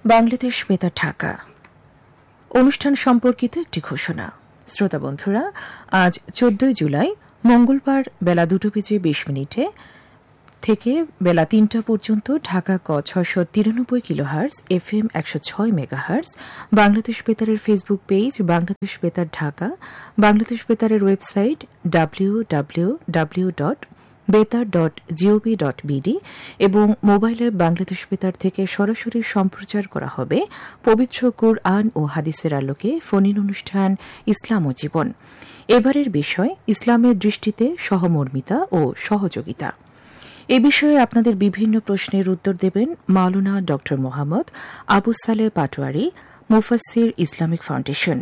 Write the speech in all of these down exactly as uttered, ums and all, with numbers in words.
বাংলাদেশ বেতার ঢাকা অনুষ্ঠান সম্পর্কিত একটি ঘোষণা। শ্রোতা বন্ধুরা, আজ চোদ্দই জুলাই মঙ্গলবার বেলা দুটো বেজে বিশ মিনিটে থেকে বেলা তিনটা পর্যন্ত ঢাকা ক ছয়শ তিরানব্বই কিলোহার্স এফ এম একশো ছয় megahertz, Bangladesh বেতারের Facebook page Bangladesh বেতার Dhaka, Bangladesh বেতারের website W W W dot বেতার ডট জিওভি ডট বিডি এবং মোবাইলে বাংলাদেশ বেতার থেকে সরাসরি সম্প্রচার করা হবে পবিত্র কুরআন ও হাদিসের আলোকে ফোন-ইন অনুষ্ঠান ইসলাম ও জীবন। এবারের বিষয় ইসলামের দৃষ্টিতে সহমর্মিতা ও সহযোগিতা। এ বিষয়ে আপনাদের বিভিন্ন প্রশ্নের উত্তর দেবেন মাওলানা ড মোহাম্মদ আবু সালেহ পাটোয়ারি, মুফাসসির ইসলামিক ফাউন্ডেশন।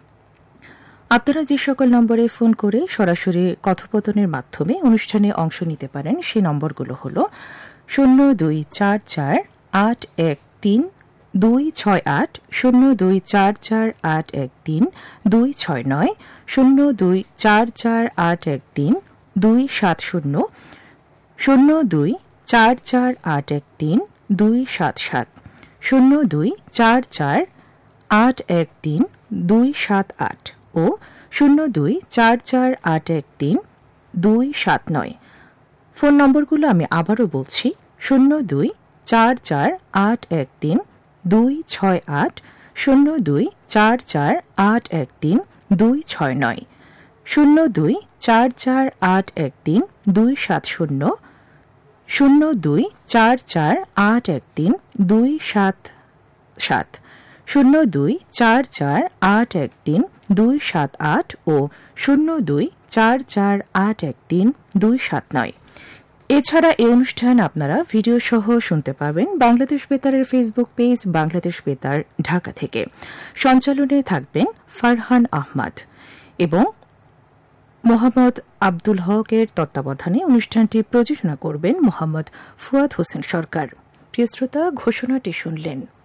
আপনারা যে সকল নম্বরে ফোন করে সরাসরি কথোপকথনের মাধ্যমে অনুষ্ঠানে অংশ নিতে পারেন সেই নম্বরগুলো হল শূন্য দুই চার চার আট এক তিন দুই ছয় আট, শূন্য দুই চার চার আট এক তিন দুই ছয় নয়, শূন্য দুই চার চার আট এক তিন দুই সাত শূন্য, শূন্য দুই চার চার আট এক তিন দুই সাত সাত, শূন্য দুই চার চার আট এক তিন দুই সাত আট ও শূন্য দুই চার চার আট এক তিন দুই সাত নয়। ফোন নম্বরগুলো আমি আবারও বলছি, শূন্য দুই চার চার আট এক তিন দুই ছয় আট, শূন্য দুই চার চার আট এক তিন দুই ছয় নয়, শূন্য দুই চার চার আট এক তিন দুই সাত শূন্য, শূন্য দুই চার চার আট এক তিন দুই সাত সাত, শূন্য দুই চার চার আট এক তিন দুই সাত আট ও শূন্য দুই চার চার আট এক তিন দুই সাত নয়। এছাড়া এই অনুষ্ঠান আপনারা ভিডিও সহ শুনতে পাবেন বাংলাদেশ বেতারের ফেসবুক পেজ বাংলাদেশ বেতার ঢাকা থেকে। সঞ্চালনে থাকবেন ফারহান আহমদ এবং মোহাম্মদ আব্দুল হকের তত্ত্বাবধানে অনুষ্ঠানটি প্রযোজনা করবেন মোহাম্মদ ফুয়াদ হোসেন সরকার। প্রিয় শ্রোতা, ঘোষণাটি শুনলেন।